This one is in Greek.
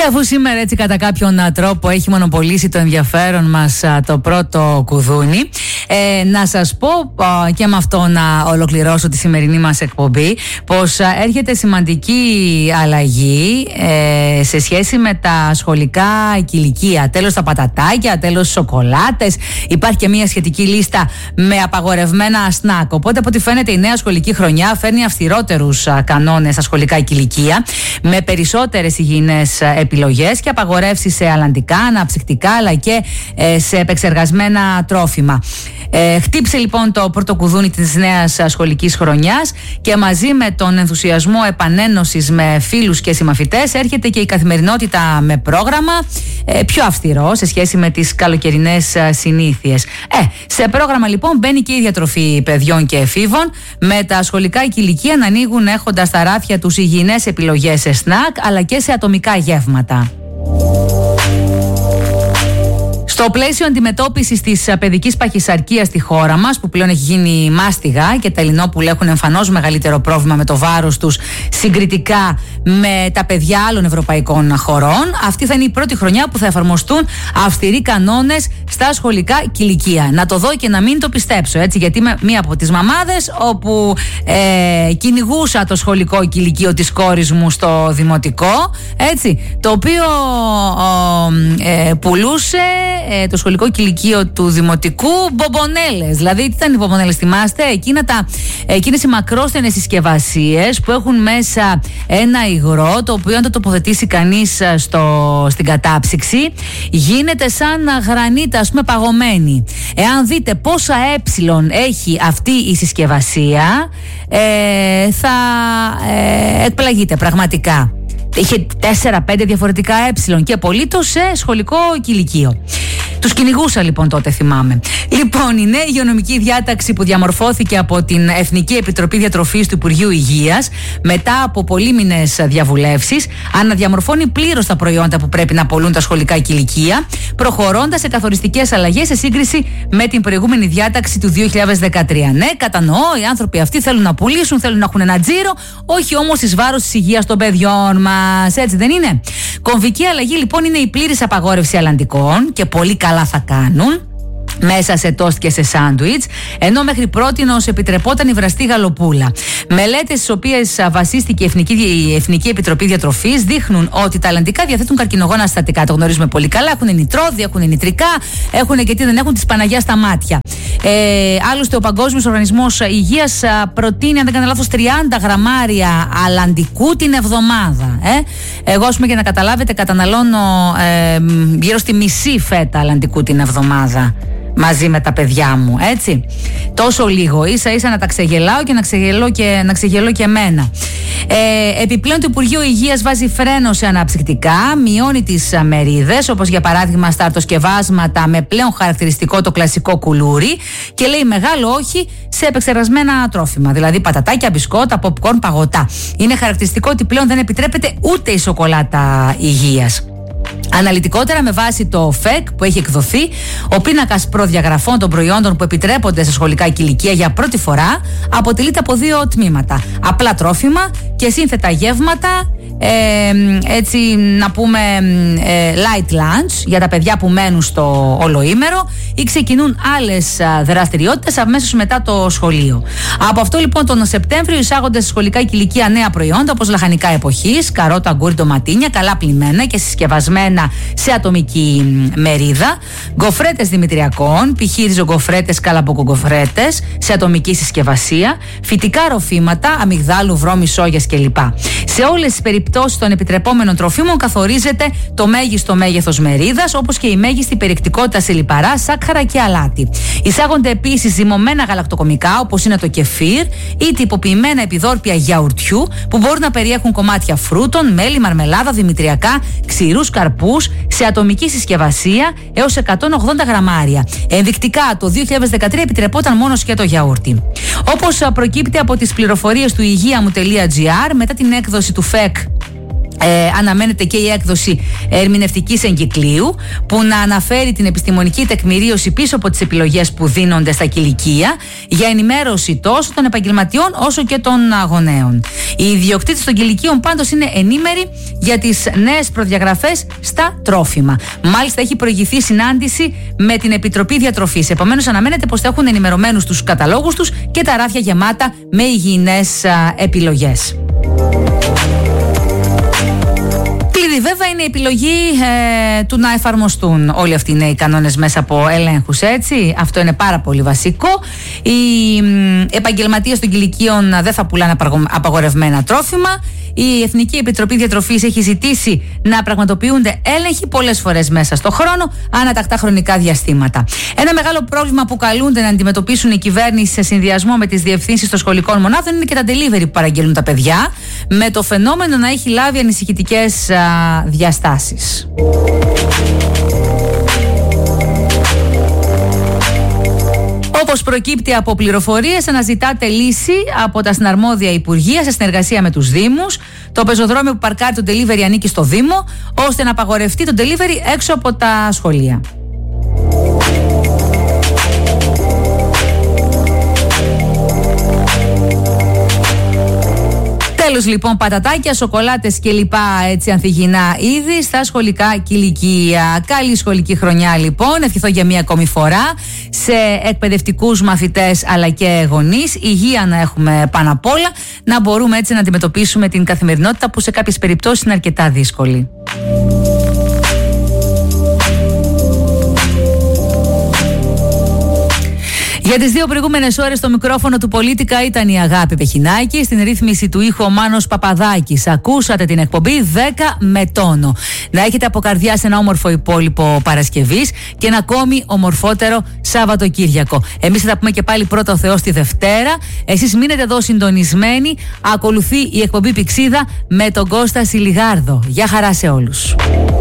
Και αφού σήμερα έτσι κατά κάποιον τρόπο έχει μονοπολίσει το ενδιαφέρον μας το πρώτο κουδούνι, να σας πω και με αυτό να ολοκληρώσω τη σημερινή μας εκπομπή, πως έρχεται σημαντική αλλαγή σε σχέση με τα σχολικά κηλικεία. Τέλος τα πατατάκια, τέλος σοκολάτες. Υπάρχει και μια σχετική λίστα με απαγορευμένα σνακ. Οπότε από ό,τι φαίνεται η νέα σχολική χρονιά φέρνει αυστηρότερους κανόνες στα σχολικά κηλικεία, με περισσότερες υγιεινές επιλογές και απαγορεύσεις σε αλλαντικά, αναψυκτικά αλλά και σε επεξεργασμένα τρόφιμα. Χτύπησε λοιπόν το πρώτο κουδούνι της νέας σχολικής χρονιάς και μαζί με τον ενθουσιασμό επανένωσης με φίλους και συμμαθητές έρχεται και η καθημερινότητα με πρόγραμμα πιο αυστηρό σε σχέση με τις καλοκαιρινές συνήθειες. Σε πρόγραμμα λοιπόν μπαίνει και η διατροφή παιδιών και εφήβων, με τα σχολικά κηλικεία να ανοίγουν έχοντας στα ράφια τους υγιεινές επιλογές σε σνακ αλλά και σε ατομικά γεύματα. Στο πλαίσιο αντιμετώπισης της παιδικής παχυσαρκίας στη χώρα μας, που πλέον έχει γίνει μάστιγα και τα Ελληνόπουλα έχουν εμφανώς μεγαλύτερο πρόβλημα με το βάρος τους συγκριτικά με τα παιδιά άλλων ευρωπαϊκών χωρών, αυτή θα είναι η πρώτη χρονιά που θα εφαρμοστούν αυστηροί κανόνες στα σχολικά κηλικεία. Να το δω και να μην το πιστέψω, έτσι, γιατί είμαι μία από τις μαμάδες όπου κυνηγούσα το σχολικό κηλικείο της κόρης μου στο δημοτικό, έτσι, το οποίο πουλούσε το σχολικό κηλικείο του δημοτικού μπομπονέλες. Δηλαδή, τι ήταν οι μπομπονέλες, θυμάστε? Εκείνες οι μακρόστενες συσκευασίες που έχουν μέσα ένα υγρό, το οποίο αν το τοποθετήσει κανείς στην κατάψυξη γίνεται σαν γρανίτα, ας πούμε, παγωμένη. Εάν δείτε πόσα έχει αυτή η συσκευασία, θα εκπλαγείτε πραγματικά. Είχε 4-5 διαφορετικά και απολύτως σε σχολικό κηλικείο. Τους κυνηγούσα λοιπόν τότε, θυμάμαι. Λοιπόν, η νέα υγειονομική διάταξη που διαμορφώθηκε από την Εθνική Επιτροπή Διατροφής του Υπουργείου Υγείας μετά από πολύμηνες διαβουλεύσεις αναδιαμορφώνει πλήρως τα προϊόντα που πρέπει να πωλούν τα σχολικά κηλικεία, προχωρώντας σε καθοριστικές αλλαγές σε σύγκριση με την προηγούμενη διάταξη του 2013. Ναι, κατανοώ, οι άνθρωποι αυτοί θέλουν να πουλήσουν, θέλουν να έχουν ένα τζίρο, όχι όμως εις βάρος της υγείας των παιδιών μας, έτσι δεν είναι? Κομβική αλλαγή λοιπόν είναι η πλήρης απαγόρευση αλλαντικών, και πολύ καλά θα κάνουν, μέσα σε τόστ και σε σάντουιτς, ενώ μέχρι πρότινος επιτρεπόταν η βραστή γαλοπούλα. Μελέτες στις οποίες βασίστηκε η Εθνική Επιτροπή Διατροφής δείχνουν ότι τα αλλαντικά διαθέτουν καρκινογόνα συστατικά. Το γνωρίζουμε πολύ καλά. Έχουν νητρόδια, έχουν νητρικά, έχουν και τι δεν έχουν, της Παναγιάς στα μάτια. Άλλωστε, ο Παγκόσμιος Οργανισμός Υγείας προτείνει, αν δεν κάνω λάθος, 30 γραμμάρια αλλαντικού την εβδομάδα. Εγώ, ας πούμε, για να καταλάβετε, καταναλώνω γύρω στη μισή φέτα αλλαντικού την εβδομάδα μαζί με τα παιδιά μου, έτσι. Τόσο λίγο, ίσα ίσα να τα ξεγελάω και να ξεγελώ και εμένα. Επιπλέον, το Υπουργείο Υγείας βάζει φρένο σε αναψυκτικά, μειώνει τις μερίδες, όπως για παράδειγμα στα αρτοσκευάσματα με πλέον χαρακτηριστικό το κλασικό κουλούρι, και λέει μεγάλο όχι σε επεξεργασμένα τρόφιμα, δηλαδή πατατάκια, μπισκότα, popcorn, παγωτά. Είναι χαρακτηριστικό ότι πλέον δεν επιτρέπεται ούτε η σοκολάτα υγείας. Αναλυτικότερα, με βάση το ΦΕΚ που έχει εκδοθεί, ο πίνακας προδιαγραφών των προϊόντων που επιτρέπονται στα σχολικά κηλικεία για πρώτη φορά αποτελείται από 2 τμήματα: απλά τρόφιμα και σύνθετα γεύματα, έτσι να πούμε light lunch για τα παιδιά που μένουν στο ολοήμερο ή ξεκινούν άλλες δραστηριότητες αμέσως μετά το σχολείο. Από αυτό λοιπόν τον Σεπτέμβριο εισάγονται στα σχολικά κηλικεία νέα προϊόντα όπως λαχανικά εποχής, καρότα, αγκούρι, ντοματίνια, καλά πλυμμένα και συσκευασμένα σε ατομική μερίδα, γκοφρέτες δημητριακών, π.χ. ριζογκοφρέτες, καλαμποκογκοφρέτες σε ατομική συσκευασία, φυτικά ροφήματα, αμυγδάλου, βρώμη, σόγιας κλπ. Σε όλες τις περιπτώσεις των επιτρεπόμενων τροφίμων καθορίζεται το μέγιστο μέγεθος μερίδας, όπως και η μέγιστη περιεκτικότητα σε λιπαρά, σάκχαρα και αλάτι. Εισάγονται επίσης ζυμωμένα γαλακτοκομικά, όπως είναι το κεφίρ, ή τυποποιημένα επιδόρπια γιαουρτιού, που μπορούν να περιέχουν κομμάτια φρούτων, μέλι, μαρμελάδα, δημητριακά, ξηρούς καρπούς, σε ατομική συσκευασία έως 180 γραμμάρια. Ενδεικτικά, το 2013 επιτρεπόταν μόνο σκέτο γιαούρτι. Όπως προκύπτει από τις πληροφορίες του υγεία μου.gr, μετά την έκδοση του ΦΕΚ αναμένεται και η έκδοση ερμηνευτικής εγκυκλίου που να αναφέρει την επιστημονική τεκμηρίωση πίσω από τις επιλογές που δίνονται στα κηλικεία για ενημέρωση τόσο των επαγγελματιών όσο και των γονέων. Οι ιδιοκτήτες των κηλικείων πάντως είναι ενήμεροι για τις νέες προδιαγραφές στα τρόφιμα. Μάλιστα έχει προηγηθεί συνάντηση με την Επιτροπή Διατροφής. Επομένως αναμένεται πως θα έχουν ενημερωμένους τους καταλόγους τους και τα ράφια γεμάτα με υγιεινές επιλογές. Βέβαια είναι η επιλογή του να εφαρμοστούν όλοι αυτοί οι νέοι κανόνες μέσα από ελέγχους, έτσι. Αυτό είναι πάρα πολύ βασικό. Οι επαγγελματίες των κηλικείων δεν θα πουλάνε απαγορευμένα τρόφιμα. Η Εθνική Επιτροπή Διατροφής έχει ζητήσει να πραγματοποιούνται έλεγχοι πολλές φορές μέσα στο χρόνο, ανατακτά χρονικά διαστήματα. Ένα μεγάλο πρόβλημα που καλούνται να αντιμετωπίσουν οι κυβέρνηση σε συνδυασμό με τις διευθύνσεις των σχολικών μονάδων είναι και τα delivery που παραγγέλνουν τα παιδιά, με το φαινόμενο να έχει λάβει ανησυχητικές διαστάσεις. Όπως προκύπτει από πληροφορίες, αναζητάται λύση από τα συναρμόδια υπουργεία σε συνεργασία με τους Δήμους. Το πεζοδρόμιο που παρκάρει το delivery ανήκει στο Δήμο, ώστε να απαγορευτεί το delivery έξω από τα σχολεία. Τέλος λοιπόν, πατατάκια, σοκολάτες και λοιπά έτσι ανθυγιεινά είδη στα σχολικά κηλικεία. Καλή σχολική χρονιά λοιπόν, ευχηθώ για μία ακόμη φορά σε εκπαιδευτικούς μαθητές αλλά και γονείς. Υγεία να έχουμε πάνω απ' όλα, να μπορούμε έτσι να αντιμετωπίσουμε την καθημερινότητα που σε κάποιες περιπτώσεις είναι αρκετά δύσκολη. Για τις 2 προηγούμενες ώρες στο μικρόφωνο του Πολίτικα ήταν η Αγάπη Πεχινάκη, στην ρύθμιση του ήχου ο Μάνος Παπαδάκης. Ακούσατε την εκπομπή 10 με τόνο. Να έχετε από καρδιάς ένα όμορφο υπόλοιπο Παρασκευής και ένα ακόμη ομορφότερο Σαββατοκύριακο. Εμείς θα τα πούμε και πάλι πρώτα ο Θεός τη Δευτέρα. Εσείς μείνετε εδώ συντονισμένοι. Ακολουθεί η εκπομπή Πηξίδα με τον Κώστα Σιλιγάρδο. Γεια χαρά σε όλους.